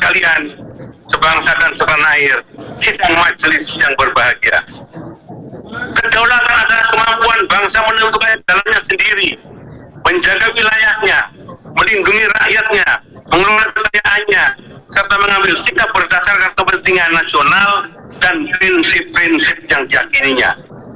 sekalian, sebangsa dan setanah air, sidang majelis yang berbahagia. Kedaulatan adalah kemampuan bangsa menentukan jalannya sendiri, menjaga wilayahnya, melindungi rakyatnya, mengelola kekayaannya, serta mengambil sikap berdasarkan kepentingan nasional dan prinsip-prinsip yang diyakininya.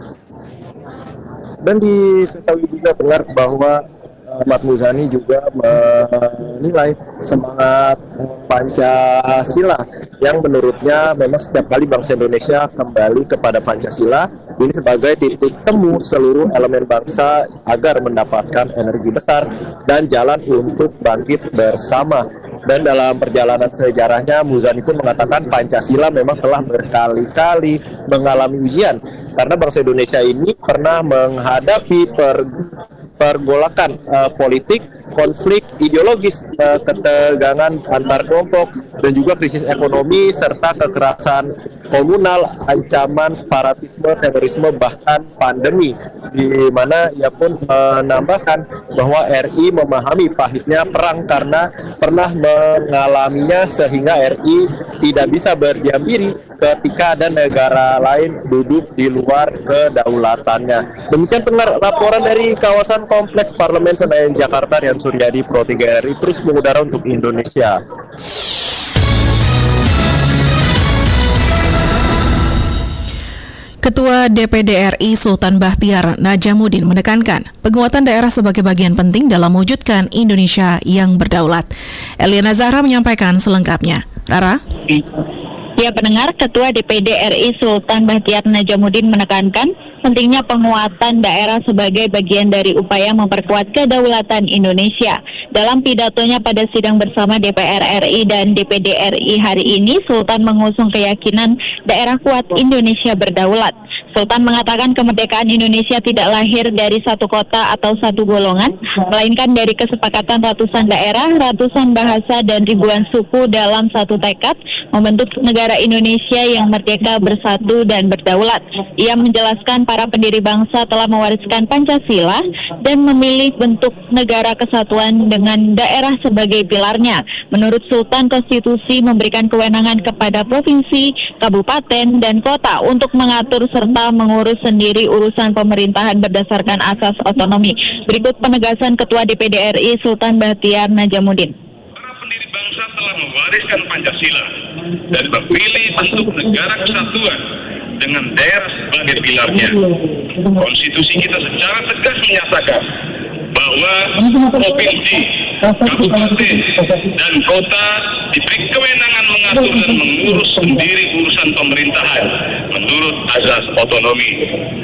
Dan diketahui juga benar bahwa Ahmad Muzani juga menilai semangat Pancasila yang menurutnya memang setiap kali bangsa Indonesia kembali kepada Pancasila ini sebagai titik temu seluruh elemen bangsa agar mendapatkan energi besar dan jalan untuk bangkit bersama. Dan dalam perjalanan sejarahnya Muzani pun mengatakan Pancasila memang telah berkali-kali mengalami ujian karena bangsa Indonesia ini pernah menghadapi pergolakan politik, konflik ideologis, ketegangan antar kelompok, dan juga krisis ekonomi serta kekerasan komunal, ancaman separatisme, terorisme, bahkan pandemi, di mana ia pun menambahkan bahwa RI memahami pahitnya perang karena pernah mengalaminya sehingga RI tidak bisa berdiam diri ketika ada negara lain duduk di luar kedaulatannya. Demikian pendengar laporan dari kawasan Kompleks Parlemen Senayan Jakarta, Rian Suryadi, Pro 3 RI terus mengudara untuk Indonesia. Ketua DPD RI Sultan Bahtiar Najamuddin menekankan penguatan daerah sebagai bagian penting dalam mewujudkan Indonesia yang berdaulat. Eliana Zahra menyampaikan selengkapnya. Rara? Ya, pendengar, Ketua DPD RI Sultan Bahtiar Najamuddin menekankan pentingnya penguatan daerah sebagai bagian dari upaya memperkuat kedaulatan Indonesia. Dalam pidatonya pada sidang bersama DPR RI dan DPD RI hari ini, Sultan mengusung keyakinan daerah kuat Indonesia berdaulat. Sultan mengatakan kemerdekaan Indonesia tidak lahir dari satu kota atau satu golongan, melainkan dari kesepakatan ratusan daerah, ratusan bahasa, dan ribuan suku dalam satu tekad membentuk negara Indonesia yang merdeka, bersatu, dan berdaulat. Ia menjelaskan para pendiri bangsa telah mewariskan Pancasila dan memilih bentuk negara kesatuan dengan daerah sebagai pilarnya. Menurut Sultan, konstitusi memberikan kewenangan kepada provinsi, kabupaten, dan kota untuk mengatur serta mengurus sendiri urusan pemerintahan berdasarkan asas otonomi. Berikut penegasan Ketua DPD RI Sultan Bahtiar Najamuddin. Para pendiri bangsa telah mewariskan Pancasila dan memilih bentuk negara kesatuan dengan daerah sebagai pilarnya. Konstitusi kita secara tegas menyatakan bahwa provinsi, kabupaten, dan kota diberi kewenangan mengatur dan mengurus sendiri urusan pemerintahan menurut azas otonomi.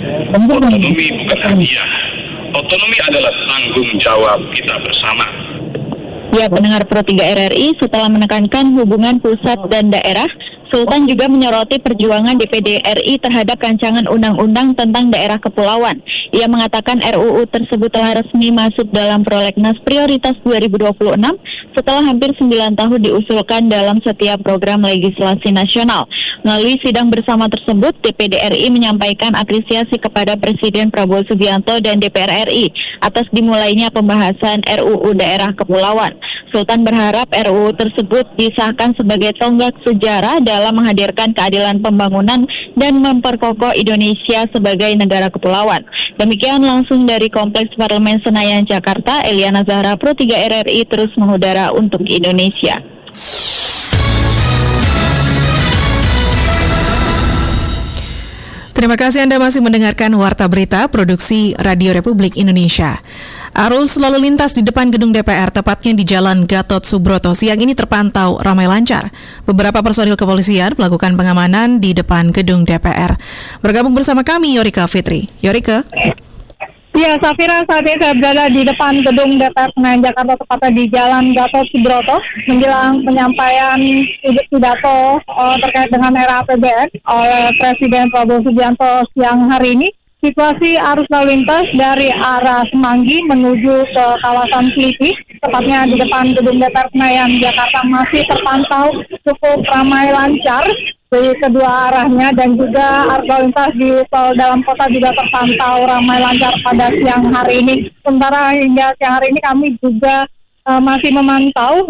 Otonomi bukan hadiah. Otonomi adalah tanggung jawab kita bersama. Ya, pendengar Pro 3 RRI, setelah menekankan hubungan pusat dan daerah, Sultan juga menyoroti perjuangan DPD RI terhadap rancangan undang-undang tentang daerah kepulauan. Ia mengatakan RUU tersebut telah resmi masuk dalam prolegnas prioritas 2026 setelah hampir 9 tahun diusulkan dalam setiap program legislasi nasional. Melalui sidang bersama tersebut, DPD RI menyampaikan apresiasi kepada Presiden Prabowo Subianto dan DPR RI atas dimulainya pembahasan RUU daerah kepulauan. Sultan berharap RUU tersebut disahkan sebagai tonggak sejarah dalam menghadirkan keadilan pembangunan dan memperkokoh Indonesia sebagai negara kepulauan. Demikian langsung dari Kompleks Parlemen Senayan Jakarta, Eliana Zahra, Pro 3 RRI terus mengudara untuk Indonesia. Terima kasih Anda masih mendengarkan Warta Berita Produksi Radio Republik Indonesia. Arus lalu lintas di depan gedung DPR, tepatnya di Jalan Gatot Subroto, siang ini terpantau ramai lancar. Beberapa personil kepolisian melakukan pengamanan di depan gedung DPR. Bergabung bersama kami Yorika Fitri. Yorika. Ya, Safira, saat ini saya berada di depan gedung DPR Senayan Jakarta, tepatnya di Jalan Gatot Subroto, menjelang penyampaian pidato terkait dengan era APBN oleh Presiden Prabowo Subianto siang hari ini. Situasi arus lalu lintas dari arah Semanggi menuju ke kawasan Selipi, tepatnya di depan gedung DPR Senayan Jakarta, masih terpantau cukup ramai lancar di kedua arahnya, dan juga arus lalu lintas di tol dalam kota juga terpantau ramai lancar pada siang hari ini. Sementara hingga siang hari ini kami juga masih memantau